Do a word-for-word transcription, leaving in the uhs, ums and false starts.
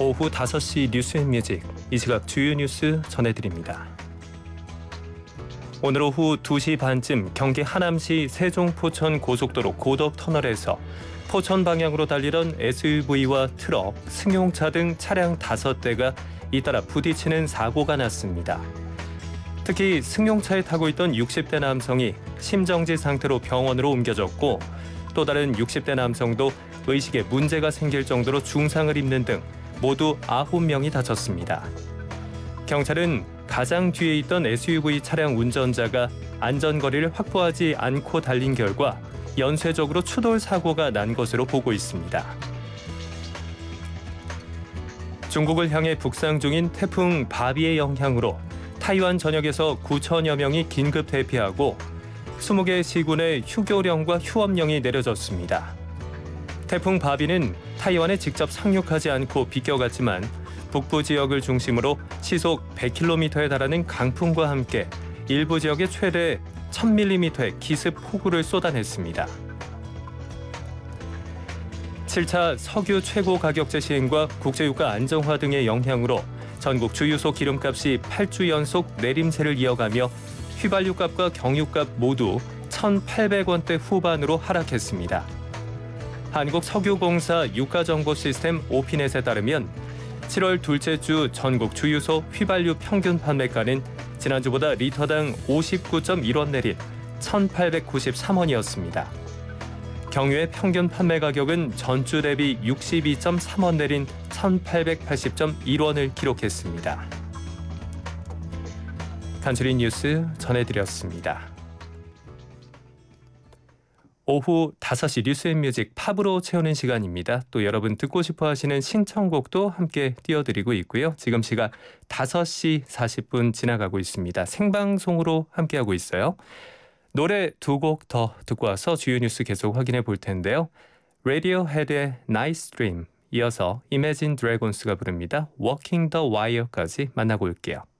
오후 다섯 시 뉴스앤뮤직, 이 시각 주요 뉴스 전해드립니다. 오늘 오후 두 시 반쯤 경기 하남시 세종포천 고속도로 고덕터널에서 포천 방향으로 달리던 에스유브이와 트럭, 승용차 등 차량 다섯 대가 잇따라 부딪히는 사고가 났습니다. 특히 승용차에 타고 있던 육십 대 남성이 심정지 상태로 병원으로 옮겨졌고, 또 다른 육십 대 남성도 의식에 문제가 생길 정도로 중상을 입는 등 모두 아홉 명이 다쳤습니다. 경찰은 가장 뒤에 있던 에스유브이 차량 운전자가 안전거리를 확보하지 않고 달린 결과 연쇄적으로 추돌 사고가 난 것으로 보고 있습니다. 중국을 향해 북상 중인 태풍 바비의 영향으로 타이완 전역에서 구천여 명이 긴급 대피하고 스무 개 시군의 휴교령과 휴업령이 내려졌습니다. 태풍 바비는 타이완에 직접 상륙하지 않고 비껴갔지만 북부 지역을 중심으로 시속 백 킬로미터에 달하는 강풍과 함께 일부 지역에 최대 천 밀리미터의 기습 폭우를 쏟아냈습니다. 칠 차 석유 최고 가격제 시행과 국제유가 안정화 등의 영향으로 전국 주유소 기름값이 팔 주 연속 내림세를 이어가며 휘발유값과 경유값 모두 천팔백 원대 후반으로 하락했습니다. 한국석유공사 유가정보시스템 오피넷에 따르면 칠월 둘째 주 전국 주유소 휘발유 평균 판매가는 지난주보다 리터당 오십구 점 일 원 내린 천팔백구십삼 원이었습니다. 경유의 평균 판매 가격은 전주 대비 육십이 점 삼 원 내린 천팔백팔십 점 일 원을 기록했습니다. 간추린 뉴스 전해드렸습니다. 오후 다섯 시 뉴스앤뮤직 팝으로 채우는 시간입니다. 또 여러분 듣고 싶어 하시는 신청곡도 함께 띄워드리고 있고요. 지금 시각 다섯 시 사십 분 지나가고 있습니다. 생방송으로 함께하고 있어요. 노래 두 곡 더 듣고 와서 주요 뉴스 계속 확인해 볼 텐데요. 레디오헤드의 Nice Dream, 이어서 Imagine Dragons가 부릅니다. Walking the Wire까지 만나고 올게요.